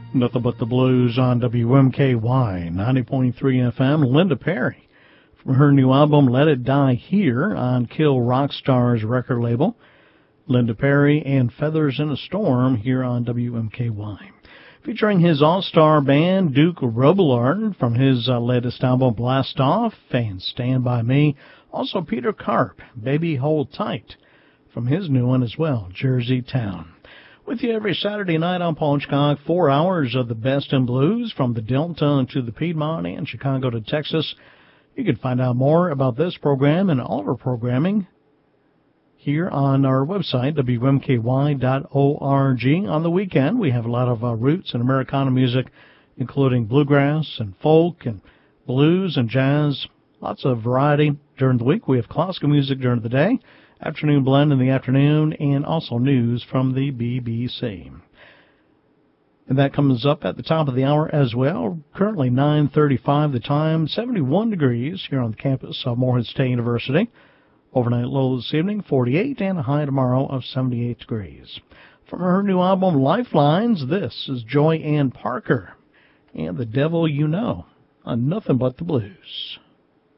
Nothing But the Blues on WMKY 90.3 FM. Linda Perry from her new album Let It Die Here on Kill Rock Stars record label. Linda Perry and Feathers in a Storm here on WMKY. Featuring his all-star band Duke Robillard from his latest album Blast Off and Stand By Me. Also Peter Karp, Baby Hold Tight from his new one as well, Jersey Town. With you every Saturday night on Paul Hitchcock, 4 hours of the best in blues from the Delta to the Piedmont and Chicago to Texas. You can find out more about this program and all of our programming here on our website, WMKY.org. On the weekend, we have a lot of roots and Americana music, including bluegrass and folk and blues and jazz. Lots of variety during the week. We have classical music during the day, afternoon blend in the afternoon, and also news from the BBC. And that comes up at the top of the hour as well. Currently 9:35 the time, 71 degrees here on the campus of Morehead State University. Overnight low this evening, 48, and a high tomorrow of 78 degrees. From her new album, Lifelines, this is Joy Ann Parker and The Devil You Know on Nothing But the Blues.